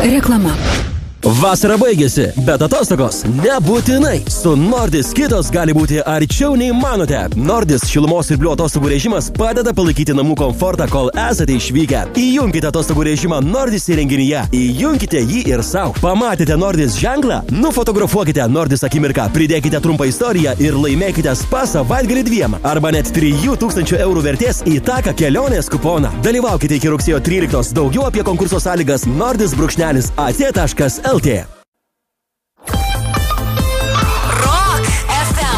Reklama. Vasara baigėsi, bet atostogos nebūtinai. Su Nordis kitos gali būti arčiau nei manote. Nordis šilumos ir atostogų režimas padeda palaikyti namų komfortą, kol esate išvykę. Įjunkite atostogų režimą Nordis įrenginyje. Įjunkite jį ir savo. Pamatėte Nordis ženklą? Nufotografuokite Nordis akimirką, pridėkite trumpą istoriją ir laimėkite spa savaitgalį 2 arba net 3000 eurų vertės į taką kelionės kuponą. Dalyvaukite iki rugsėjo 13. Daugiau apie konkurso sąlygas nordis-at.lt. Rock FM.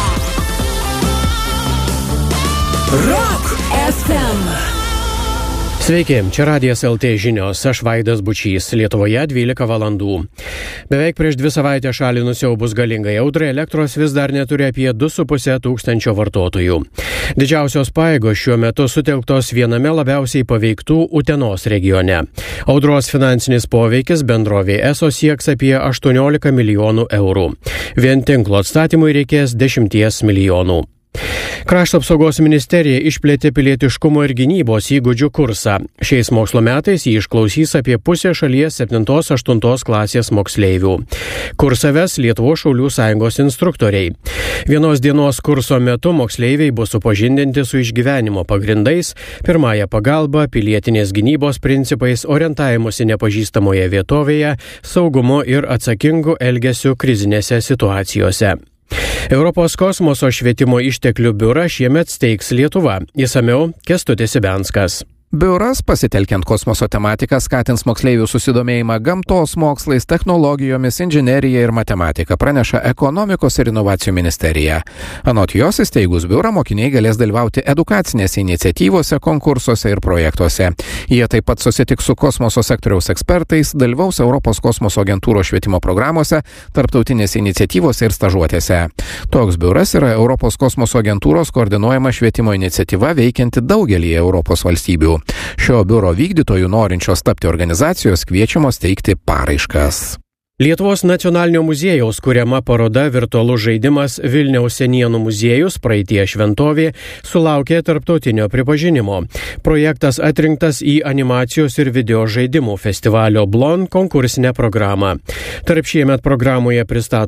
Rock FM. Sveiki, čia Radijas LT žinios, aš Vaidas Bučys, Lietuvoje 12 valandų. Beveik prieš 2 savaitės šalį nusiaubus galingai audrai, elektros vis dar neturi apie 2,5 tūkstančio vartotojų. Didžiausios pajėgos šiuo metu sutelktos viename labiausiai paveiktų Utenos regione. Audros finansinis poveikis bendrovė ESO sieks apie 18 milijonų eurų. Vien tinklo atstatymui reikės 10 milijonų. Krašto apsaugos ministerija išplėtė pilietiškumo ir gynybos įgūdžių kursą. Šiais mokslo metais jį išklausys apie pusę šalies 7-8 klasės moksleivių. Kursą ves Lietuvos šaulių sąjungos instruktoriai. Vienos dienos kurso metu moksleiviai bus supažindinti su išgyvenimo pagrindais, pirmąją pagalbą, pilietinės gynybos principais, orientavimusi nepažįstamoje vietovėje, saugumu ir atsakingu elgesiu krizinėse situacijose. Europos kosmoso švietimo išteklių biurą šiemet steigs Lietuva. Išsamiau Kęstutis Ibenskas. Biuras, pasitelkiant kosmoso tematiką, skatins moksleivių susidomėjimą gamtos mokslais, technologijomis, inžinerija ir matematika, praneša Ekonomikos ir inovacijų ministerija. Anot jos įsteigus biurą, mokiniai galės dalyvauti edukacinėse iniciatyvose, konkursuose ir projektuose. Jie taip pat susitiks su kosmoso sektoriaus ekspertais, dalyvaus Europos kosmoso agentūros švietimo programuose, tarptautinėse iniciatyvose ir stažuotėse. Toks biuras yra Europos kosmoso agentūros koordinuojama švietimo iniciatyva veikianti daugelį Europos valstybių. Šio biuro vykdytojų norinčios tapti organizacijos kviečiamos teikti paraiškas. Lietuvos nacionalinio muziejaus kuriama paroda virtualus žaidimas Vilniaus senienų muziejus praeitie šventovė sulaukė tarptautinio pripažinimo. Projektas atrinktas į animacijos ir video žaidimų festivalio Blon konkursinę programą. Tarp šiemet programoje pristatomų